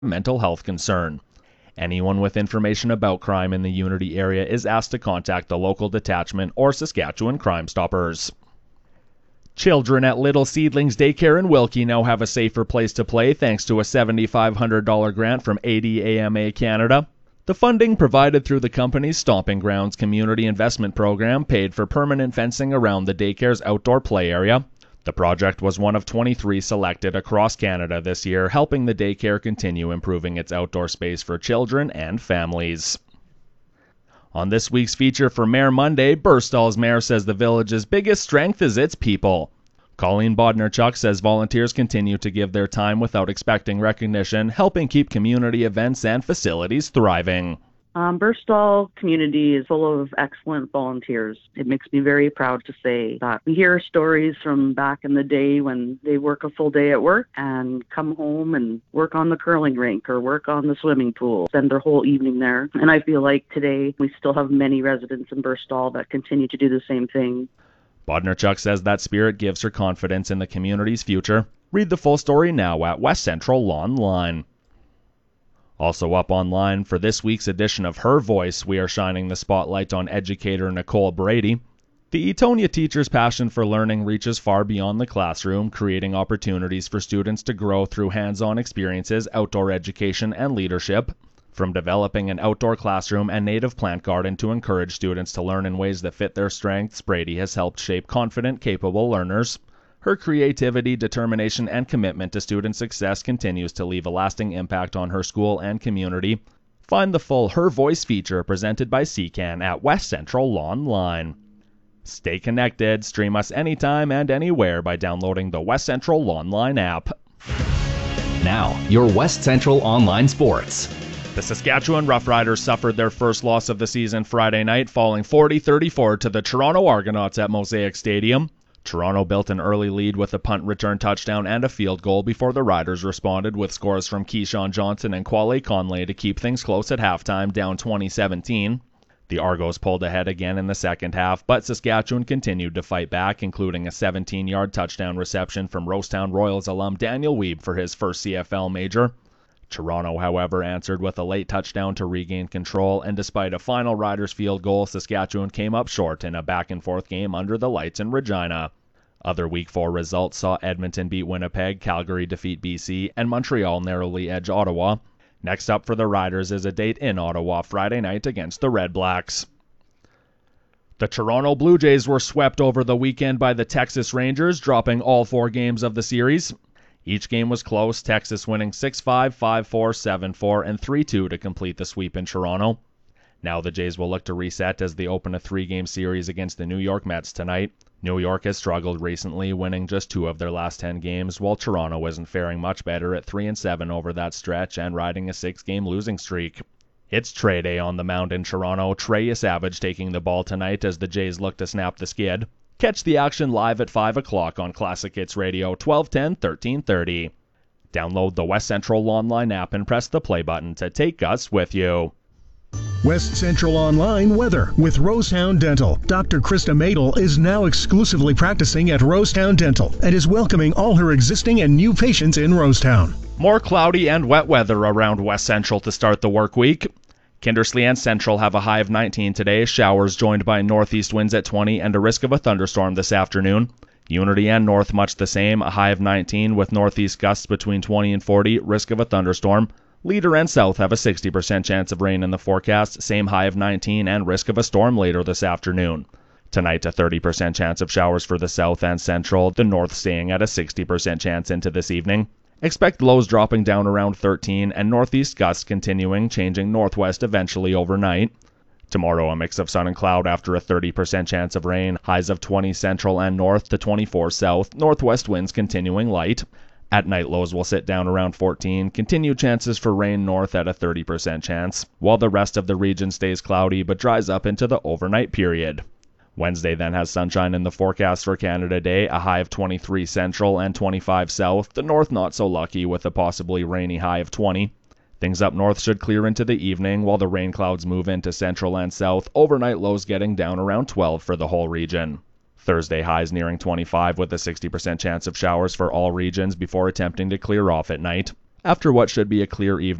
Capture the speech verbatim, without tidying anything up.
mental health concern. Anyone with information about crime in the Unity area is asked to contact the local detachment or Saskatchewan Crime Stoppers. Children at Little Seedlings Daycare in Wilkie now have a safer place to play thanks to a seven thousand five hundred dollars grant from A D A M A Canada. The funding provided through the company's Stomping Grounds Community Investment Program paid for permanent fencing around the daycare's outdoor play area. The project was one of twenty-three selected across Canada this year, helping the daycare continue improving its outdoor space for children and families. On this week's feature for Mayor Monday, Burstall's mayor says the village's biggest strength is its people. Colleen Bodnarchuk says volunteers continue to give their time without expecting recognition, helping keep community events and facilities thriving. Um, Burstall community is full of excellent volunteers. It makes me very proud to say that we hear stories from back in the day when they work a full day at work and come home and work on the curling rink or work on the swimming pool, spend their whole evening there. And I feel like today we still have many residents in Burstall that continue to do the same thing. Bodnarchuk says that spirit gives her confidence in the community's future. Read the full story now at West Central Online. Also up online for this week's edition of Her Voice, we are shining the spotlight on educator Nicole Brady. The Etonia teacher's passion for learning reaches far beyond the classroom, creating opportunities for students to grow through hands-on experiences, outdoor education, and leadership. From developing an outdoor classroom and native plant garden to encourage students to learn in ways that fit their strengths, Brady has helped shape confident, capable learners. Her creativity, determination, and commitment to student success continues to leave a lasting impact on her school and community. Find the full Her Voice feature presented by C C A N at West Central Online. Stay connected, stream us anytime and anywhere by downloading the West Central Online app. Now, your West Central Online Sports. The Saskatchewan Roughriders suffered their first loss of the season Friday night, falling forty thirty-four to the Toronto Argonauts at Mosaic Stadium. Toronto built an early lead with a punt return touchdown and a field goal before the Riders responded with scores from Keyshawn Johnson and Quale Conley to keep things close at halftime, down twenty seventeen. The Argos pulled ahead again in the second half, but Saskatchewan continued to fight back, including a seventeen-yard touchdown reception from Rosetown Royals alum Daniel Wiebe for his first C F L major. Toronto, however, answered with a late touchdown to regain control, and despite a final Riders field goal, Saskatchewan came up short in a back-and-forth game under the lights in Regina. Other Week four results saw Edmonton beat Winnipeg, Calgary defeat B C, and Montreal narrowly edge Ottawa. Next up for the Riders is a date in Ottawa Friday night against the Red Blacks. The Toronto Blue Jays were swept over the weekend by the Texas Rangers, dropping all four games of the series. Each game was close, Texas winning six five, five four, seven four, and three two to complete the sweep in Toronto. Now the Jays will look to reset as they open a three-game series against the New York Mets tonight. New York has struggled recently, winning just two of their last ten games, while Toronto isn't faring much better at three and seven over that stretch and riding a six-game losing streak. It's Trey Day on the mound in Toronto, Trey Savage taking the ball tonight as the Jays look to snap the skid. Catch the action live at five o'clock on Classic Hits Radio, twelve ten, thirteen thirty. Download the West Central Online app and press the play button to take us with you. West Central Online weather with Rosetown Dental. Doctor Krista Madel is now exclusively practicing at Rosetown Dental and is welcoming all her existing and new patients in Rosetown. More cloudy and wet weather around West Central to start the work week. Kindersley and Central have a high of nineteen today, showers joined by northeast winds at twenty and a risk of a thunderstorm this afternoon. Unity and North much the same, a high of nineteen with northeast gusts between twenty and forty, risk of a thunderstorm. Leader and South have a sixty percent chance of rain in the forecast, same high of nineteen and risk of a storm later this afternoon. Tonight a thirty percent chance of showers for the South and Central, the North staying at a sixty percent chance into this evening. Expect lows dropping down around thirteen and northeast gusts continuing, changing northwest eventually overnight. Tomorrow a mix of sun and cloud after a thirty percent chance of rain, highs of twenty central and north to twenty-four south, northwest winds continuing light. At night lows will sit down around fourteen, continued chances for rain north at a thirty percent chance, while the rest of the region stays cloudy but dries up into the overnight period. Wednesday then has sunshine in the forecast for Canada Day, a high of twenty-three central and twenty-five south, the north not so lucky with a possibly rainy high of twenty. Things up north should clear into the evening while the rain clouds move into central and south, overnight lows getting down around twelve for the whole region. Thursday highs nearing twenty-five with a sixty percent chance of showers for all regions before attempting to clear off at night. after what should be a clear evening